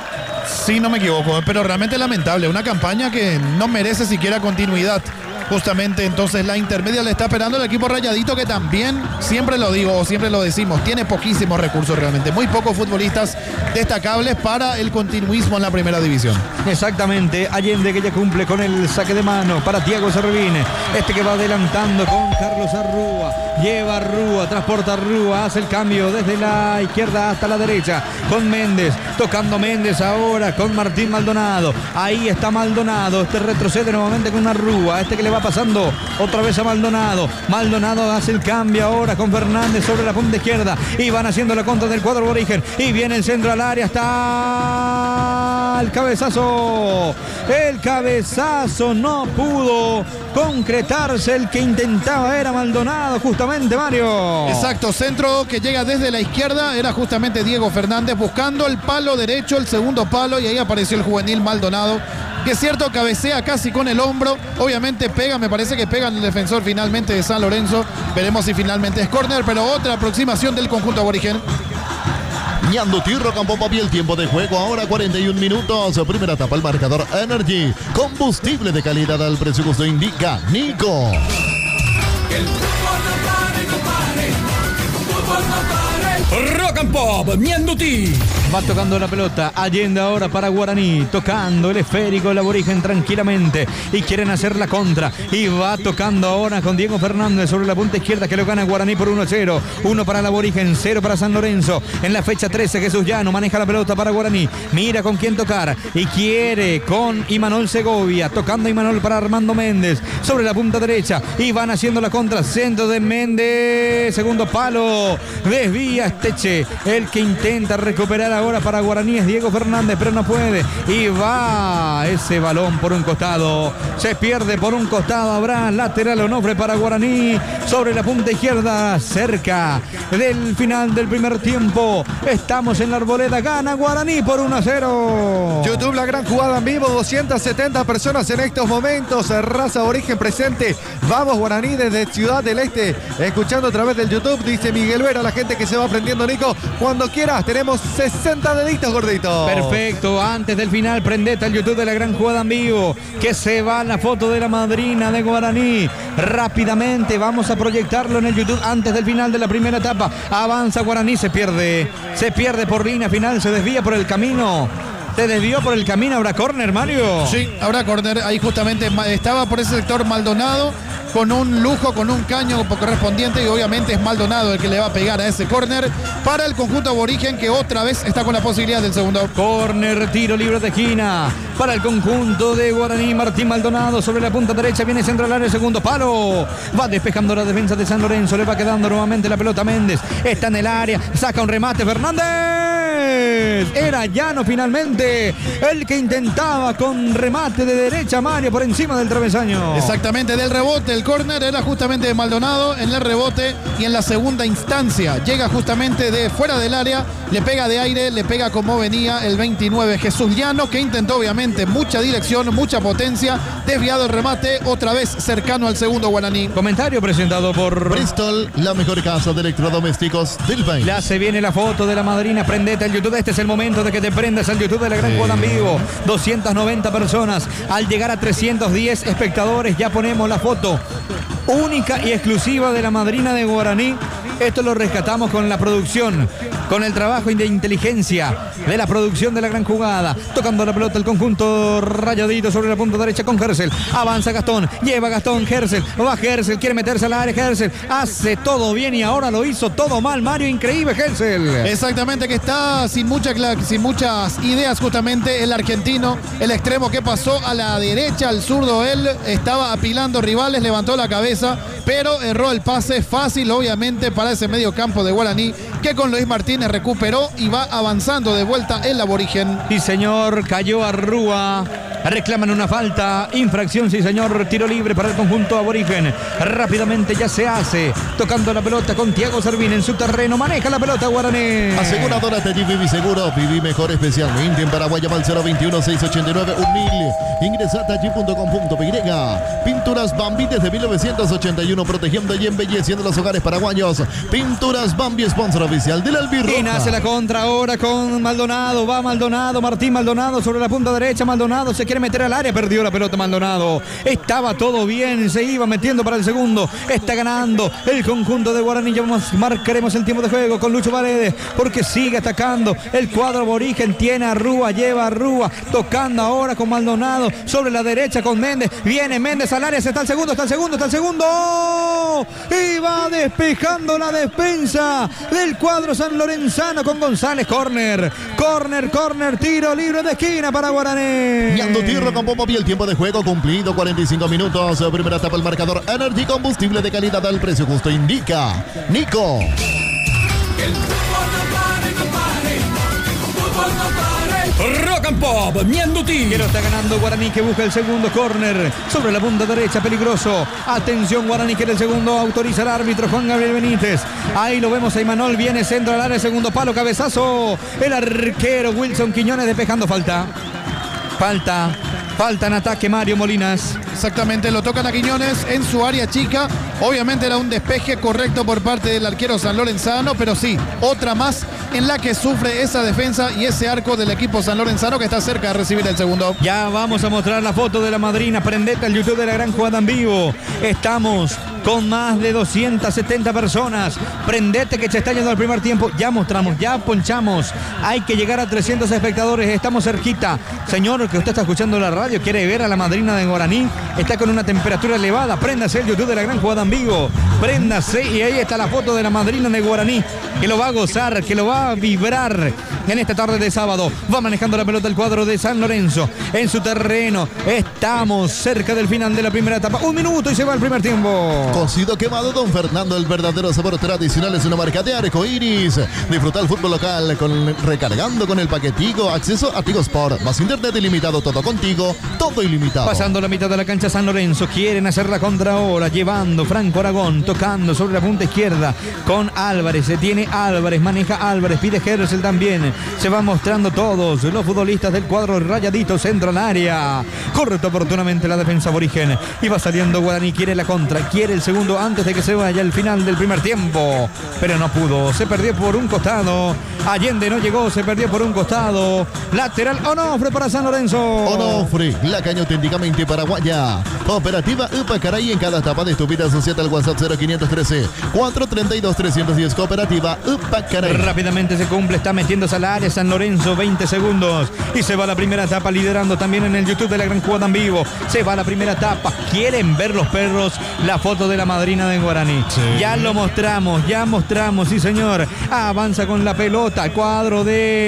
[SPEAKER 3] Sí, no me equivoco, pero realmente lamentable, una campaña que no merece siquiera continuidad. Justamente entonces la intermedia le está esperando el equipo rayadito, que también, siempre lo digo o siempre lo decimos, tiene poquísimos recursos realmente, muy pocos futbolistas destacables para el continuismo en la primera división.
[SPEAKER 2] Exactamente, Allende que ya cumple con el saque de mano para Thiago Servín, este que va adelantando con Carlos Arrúa, lleva Arrúa, transporta Arrúa, hace el cambio desde la izquierda hasta la derecha con Méndez, tocando Méndez ahora con Martín Maldonado, ahí está Maldonado, este retrocede nuevamente con Arrúa, este que le va va pasando otra vez a Maldonado. Maldonado hace el cambio ahora con Fernández sobre la punta izquierda. Y van haciendo la contra del cuadro aborigen. Y viene el centro al área. Está el cabezazo. El cabezazo no pudo concretarse. El que intentaba era Maldonado, justamente, Mario.
[SPEAKER 3] Exacto, centro que llega desde la izquierda. Era justamente Diego Fernández buscando el palo derecho, el segundo palo. Y ahí apareció el juvenil Maldonado, que es cierto, cabecea casi con el hombro. Obviamente pega, me parece que pega en el defensor finalmente de San Lorenzo. Veremos si finalmente es córner, pero otra aproximación del conjunto aborigen.
[SPEAKER 4] Ñandutí, Rock and Pop, y el tiempo de juego ahora 41 minutos. Primera etapa, el marcador Energy. Combustible de calidad al precio que usted indica, Nico.
[SPEAKER 1] Que el fútbol no pare, no pare. Fútbol no pare. Rock and Pop, Ñandutí.
[SPEAKER 2] Va tocando la pelota, Allende ahora para Guaraní, tocando el esférico, el aborigen tranquilamente, y quieren hacer la contra, y va tocando ahora con Diego Fernández sobre la punta izquierda, que lo gana Guaraní por 1-0, 1 para el aborigen, 0 para San Lorenzo. En la fecha 13 Jesús Llano maneja la pelota para Guaraní, mira con quién tocar, y quiere con Imanol Segovia, tocando Imanol para Armando Méndez, sobre la punta derecha, y van haciendo la contra, centro de Méndez, segundo palo, desvía Esteche, el que intenta recuperar ahora para Guaraní es Diego Fernández, pero no puede, y va ese balón por un costado, se pierde por un costado, habrá lateral Onofre para Guaraní, sobre la punta izquierda, cerca del final del primer tiempo, estamos en la Arboleda, gana Guaraní por 1-0.
[SPEAKER 5] YouTube, la gran jugada en vivo, 270 personas en estos momentos, raza aborigen presente, vamos Guaraní desde Ciudad del Este, escuchando a través del YouTube, dice Miguel Vera, la gente que se va aprendiendo, Nico, cuando quieras, tenemos 60 deditos, gordito.
[SPEAKER 2] Perfecto, antes del final, prendete al YouTube de la gran jugada en vivo, que se va la foto de la madrina de Guaraní, rápidamente vamos a proyectarlo en el YouTube antes del final de la primera etapa, avanza Guaraní, se pierde por línea final, se desvía por el camino. Se desvió por el camino, habrá córner, Mario.
[SPEAKER 3] Sí, habrá córner, ahí justamente estaba por ese sector Maldonado, con un lujo, con un caño correspondiente, y obviamente es Maldonado el que le va a pegar a ese córner para el conjunto aborigen, que otra vez está con la posibilidad del segundo.
[SPEAKER 2] Córner, tiro libre de esquina para el conjunto de Guaraní. Martín Maldonado sobre la punta derecha, viene centro al área, segundo palo, va despejando la defensa de San Lorenzo, le va quedando nuevamente la pelota a Méndez, está en el área, saca un remate Fernández. Era Llano finalmente el que intentaba con remate de derecha, Mario, por encima del travesaño.
[SPEAKER 3] Exactamente, del rebote, el córner era justamente de Maldonado en el rebote, y en la segunda instancia llega justamente de fuera del área, le pega de aire, le pega como venía el 29 Jesús Llano, que intentó obviamente mucha dirección, mucha potencia, desviado el remate, otra vez cercano al segundo Guaraní.
[SPEAKER 2] Comentario presentado por
[SPEAKER 4] Bristol, la mejor casa de electrodomésticos del país.
[SPEAKER 2] Ya se viene la foto de la madrina, prendete al YouTube, este es el momento de que te prendas al YouTube de la gran jugada en vivo, 290 personas, al llegar a 310 espectadores ya ponemos la foto única y exclusiva de la madrina de Guaraní. Esto lo rescatamos con la producción, con el trabajo de inteligencia de la producción de la gran jugada. Tocando la pelota el conjunto rayadito sobre la punta derecha con Gersel. Avanza Gastón, lleva Gastón, Gersel, va Gersel, quiere meterse al área, Gersel hace todo bien y ahora lo hizo todo mal, Mario, increíble Gersel.
[SPEAKER 3] Exactamente, que está sin muchas ideas justamente el argentino, el extremo que pasó a la derecha, al zurdo, él estaba apilando rivales, levantó la cabeza, pero erró el pase fácil, obviamente, para ese medio campo de Guaraní, que con Luis Martínez recuperó y va avanzando de vuelta el aborigen.
[SPEAKER 2] Sí, señor, cayó Arrúa. Reclaman una falta, infracción, sí señor, tiro libre para el conjunto aborigen. Rápidamente ya se hace, tocando la pelota con Thiago Servín en su terreno, maneja la pelota Guaraní.
[SPEAKER 4] Aseguradora Telli Vivi Seguro, Vivi Mejor especialmente en Paraguay, llama al 021-689-1000. Ingresa a telli.com.py. Pinturas Bambi desde 1981, protegiendo y embelleciendo los hogares paraguayos. Pinturas Bambi, sponsor oficial del Albirroja.
[SPEAKER 2] Y nace la contra ahora con Maldonado, va Maldonado, Martín Maldonado sobre la punta derecha, Maldonado se quiere meter al área, perdió la pelota Maldonado, estaba todo bien, se iba metiendo para el segundo, está ganando el conjunto de Guaraní, ya marcaremos el tiempo de juego con Lucho Paredes, porque sigue atacando el cuadro aborigen, tiene a Rúa, lleva a Rúa, tocando ahora con Maldonado, sobre la derecha con Méndez, viene Méndez al área, está el segundo, y va despejando la defensa del cuadro sanlorenzano con González, córner Corner, tiro libre de esquina para Guaraní.
[SPEAKER 4] Ñandutí, Rocampopa, y el tiempo de juego cumplido, 45 minutos. Primera etapa, el marcador Energy, combustible de calidad al precio justo, indica Nico.
[SPEAKER 1] El fútbol no pare, no pare. Fútbol no pare. Rock and Pop, Ñandutí.
[SPEAKER 2] Que lo está ganando Guaraní, que busca el segundo córner sobre la punta derecha, peligroso. Atención, Guaraní, que en el segundo autoriza el árbitro Juan Gabriel Benítez. Ahí lo vemos a Imanol, viene centro al área, segundo palo, cabezazo. El arquero Wilson Quiñones despejando falta. Falta en ataque Mario Molinas.
[SPEAKER 3] Exactamente, lo tocan a Quiñones en su área chica. Obviamente era un despeje correcto por parte del arquero sanlorenzano, pero sí, otra más en la que sufre esa defensa y ese arco del equipo sanlorenzano, que está cerca de recibir el segundo.
[SPEAKER 2] Ya vamos a mostrar la foto de la madrina. Prendete al YouTube de La Gran Jugada en vivo. Estamos con más de 270 personas. Prendete, que se está yendo al primer tiempo. Ya mostramos, ya ponchamos. Hay que llegar a 300 espectadores. Estamos cerquita. Señor, que usted está escuchando la radio, quiere ver a la madrina de Guaraní. Está con una temperatura elevada. Préndase el YouTube de La Gran Jugada en vivo. Préndase, y ahí está la foto de la madrina de Guaraní, que lo va a gozar, que lo va a vibrar en esta tarde de sábado. Va manejando la pelota el cuadro de San Lorenzo en su terreno. Estamos cerca del final de la primera etapa. 1 minuto y se va el primer tiempo.
[SPEAKER 4] Cocido quemado Don Fernando, el verdadero sabor tradicional, es una marca de arco iris. Disfruta el fútbol local recargando con el paquetico. Acceso a Tigo Sport, más internet ilimitado, todo contigo, todo ilimitado.
[SPEAKER 2] Pasando la mitad de la cancha San Lorenzo, quieren hacer la contra ahora, llevando Franco Aragón, tocando sobre la punta izquierda con Álvarez. Se tiene Álvarez, maneja Álvarez, pide Gersel también. Se van mostrando todos los futbolistas del cuadro rayadito, centro al área. Corta oportunamente la defensa aborigen y va saliendo Guaraní, quiere la contra, quiere el segundo antes de que se vaya el final del primer tiempo, pero no pudo, se perdió por un costado. Allende no llegó, se perdió por un costado. Lateral Onofre para San Lorenzo.
[SPEAKER 4] Onofre, la caña auténticamente paraguaya. Cooperativa Upacaray, en cada etapa de tu vida asociada al WhatsApp 0513 432 310. Cooperativa Upacaray.
[SPEAKER 2] Rápidamente se cumple, está metiéndose al área San Lorenzo, 20 segundos y se va la primera etapa, liderando también en el YouTube de La Gran Jugada en vivo. Se va la primera etapa. ¿Quieren ver los perros? La foto de la madrina de Guaraní. Sí. Ya lo mostramos, sí señor. Avanza con la pelota, cuadro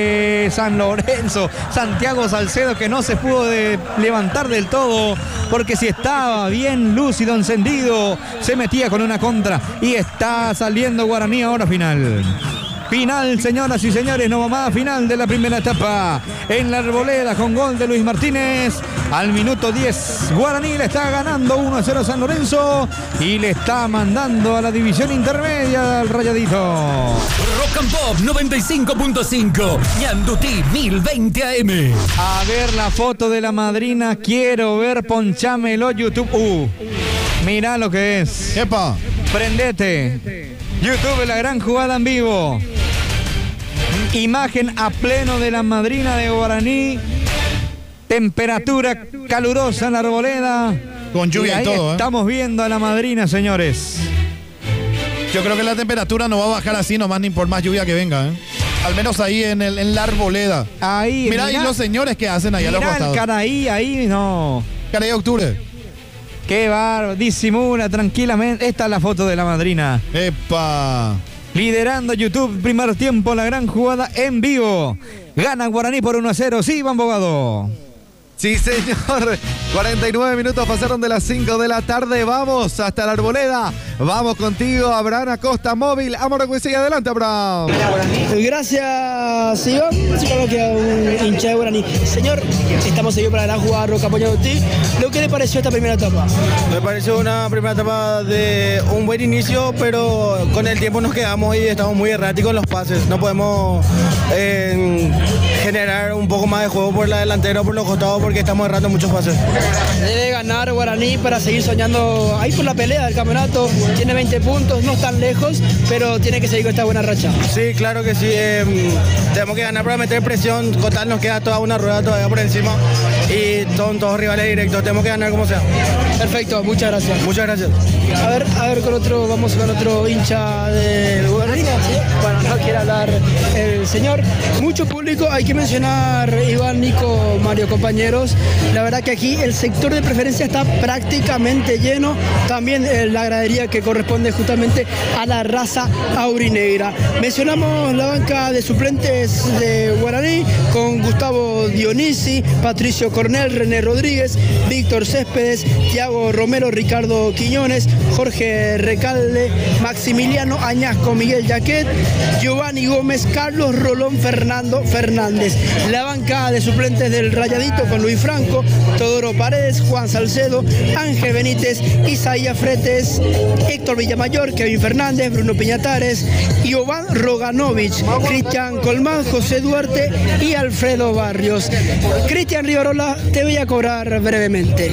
[SPEAKER 2] de San Lorenzo. Santiago Salcedo, que no se pudo levantar del todo, porque si estaba bien lúcido, encendido, se metía con una contra y está saliendo Guaraní ahora final. Final, señoras y señores, no va más, final de la primera etapa en la Arboleda, con gol de Luis Martínez al minuto 10. Guaraní le está ganando 1-0 a San Lorenzo y le está mandando a la división intermedia al Rayadito.
[SPEAKER 1] Rock and Pop 95.5, Ñandutí 1020 AM.
[SPEAKER 2] A ver la foto de la madrina, quiero ver, ponchámelo YouTube. Mirá lo que es.
[SPEAKER 3] ¡Epa!
[SPEAKER 2] Prendete. YouTube, La Gran Jugada en vivo. Imagen a pleno de la madrina de Guaraní. Temperatura calurosa en la Arboleda.
[SPEAKER 3] Con lluvia y todo,
[SPEAKER 2] estamos viendo a la madrina, señores.
[SPEAKER 3] Yo creo que la temperatura no va a bajar así nomás, ni por más lluvia que venga, Al menos ahí en la Arboleda.
[SPEAKER 2] Ahí,
[SPEAKER 3] mirá ahí los señores que hacen ahí a los costados.
[SPEAKER 2] Ahí no.
[SPEAKER 3] Caraí Octubre.
[SPEAKER 2] Qué bárbaro, disimula tranquilamente. Esta es la foto de la madrina.
[SPEAKER 3] ¡Epa!
[SPEAKER 2] Liderando YouTube, primer tiempo, La Gran Jugada en vivo. Gana Guaraní por 1-0. Sí, Iván Bogado.
[SPEAKER 5] Sí, señor. 49 minutos pasaron de las 5 de la tarde. Vamos hasta la Arboleda. Vamos contigo, Abraham Acosta, móvil. Amoragüesí, adelante, Abraham.
[SPEAKER 6] Gracias, señor. Así como que un hincha de Guaraní. Señor, estamos seguidos para la gran jugada Roca Ñandutí. ¿Qué le pareció esta primera etapa?
[SPEAKER 7] Me pareció una primera etapa de un buen inicio, pero con el tiempo nos quedamos y estamos muy erráticos en los pases. No podemos generar un poco más de juego por la delantera o por los costados porque estamos errando muchos pases.
[SPEAKER 6] Debe ganar Guaraní para seguir soñando ahí por la pelea del campeonato. Tiene 20 puntos, no están lejos, pero tiene que seguir con esta buena racha.
[SPEAKER 7] Sí, claro que sí. Tenemos que ganar para meter presión. Total, nos queda toda una rueda todavía por encima y son todos rivales directos. Tenemos que ganar como sea.
[SPEAKER 6] Perfecto, muchas gracias.
[SPEAKER 7] Muchas gracias.
[SPEAKER 6] A ver vamos con otro hincha de Guaraní. Bueno, no quiere hablar el señor. Mucho público, hay que mencionar, Iván, Nico, Mario, compañeros. La verdad que aquí el sector de preferencia está prácticamente lleno. También la gradería que corresponde justamente a la raza aurinegra. Mencionamos la banca de suplentes de Guaraní con Gustavo Dionisi, Patricio Cornell, René Rodríguez, Víctor Céspedes, Thiago Romero, Ricardo Quiñones, Jorge Recalde, Maximiliano Añasco, Miguel Jaquet, Giovanni Gómez, Carlos Rolón, Fernando Fernández. La banca de suplentes del Rayadito con Luis Franco, Teodoro Paredes, Juan Salcedo, Ángel Benítez, Isaías Fretes, Héctor Villamayor, Kevin Fernández, Bruno Piñatares, Iván Roganovich, Cristian Colmán, José Duarte y Alfredo Barrios. Cristian Rivarola, te voy a cobrar brevemente.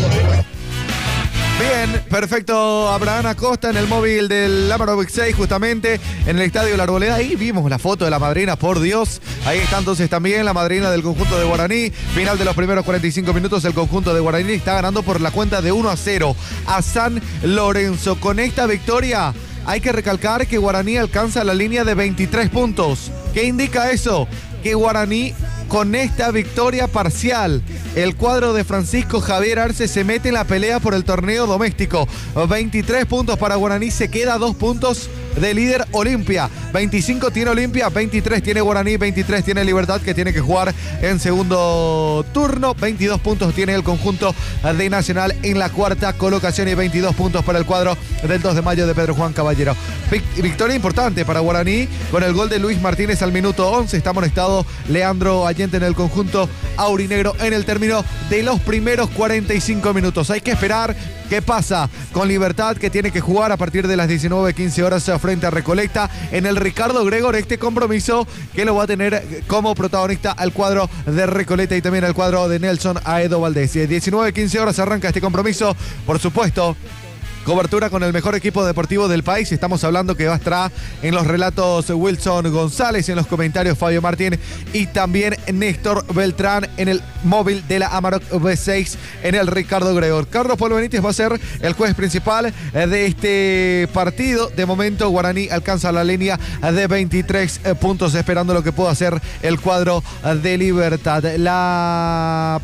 [SPEAKER 5] Bien, perfecto. Abraham Acosta en el móvil del Amarok 6, justamente en el Estadio La Arboleda. Ahí vimos la foto de la madrina, por Dios. Ahí está entonces también la madrina del conjunto de Guaraní. Final de los primeros 45 minutos, el conjunto de Guaraní está ganando por la cuenta de 1-0 a San Lorenzo. Con esta victoria hay que recalcar que Guaraní alcanza la línea de 23 puntos. ¿Qué indica eso? Que Guaraní, con esta victoria parcial, el cuadro de Francisco Javier Arce se mete en la pelea por el torneo doméstico. 23 puntos para Guaraní, se queda 2 puntos de líder Olimpia. 25 tiene Olimpia, 23 tiene Guaraní, 23 tiene Libertad, que tiene que jugar en segundo turno. 22 puntos tiene el conjunto de Nacional en la cuarta colocación y 22 puntos para el cuadro del 2 de mayo de Pedro Juan Caballero. Victoria importante para Guaraní con el gol de Luis Martínez al minuto 11. Está amonestado Leandro Allende en el conjunto aurinegro en el término de los primeros 45 minutos. Hay que esperar qué pasa con Libertad, que tiene que jugar a partir de las 19:15 horas frente a Recoleta en el Ricardo Gregor. Este compromiso que lo va a tener como protagonista al cuadro de Recoleta y también al cuadro de Nelson Aedo Valdés. 19:15 horas arranca este compromiso, por supuesto. Cobertura con el mejor equipo deportivo del país. Estamos hablando que va a estar en los relatos Wilson González, en los comentarios Fabio Martín y también Néstor Beltrán en el móvil de la Amarok B6 en el Ricardo Gregor. Carlos Polo Benítez va a ser el juez principal de este partido. De momento Guaraní alcanza la línea de 23 puntos, esperando lo que pueda hacer el cuadro de Libertad. La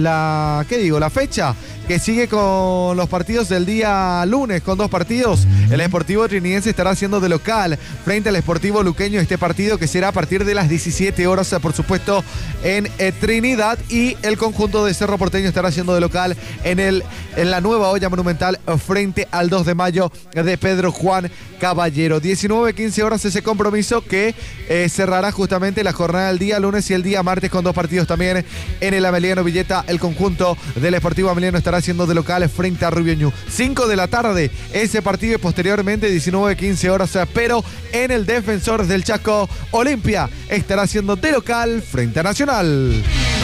[SPEAKER 5] fecha que sigue con los partidos del día lunes, con 2 partidos. El Sportivo Trinidense estará haciendo de local frente al Sportivo Luqueño, este partido que será a partir de las 17 horas, por supuesto, en Trinidad, y el conjunto de Cerro Porteño estará haciendo de local en la nueva olla monumental frente al 2 de mayo de Pedro Juan Caballero. 19:15 horas ese compromiso que cerrará justamente la jornada del día lunes y el día martes con 2 partidos también en el Ameliano Villeta. El conjunto del Sportivo Ameliano estará haciendo de local frente a Rubio Ñu. 5 de la tarde ese partido y posteriormente 19:15 horas, pero en el Defensor del Chaco, Olimpia estará haciendo de local frente a Nacional.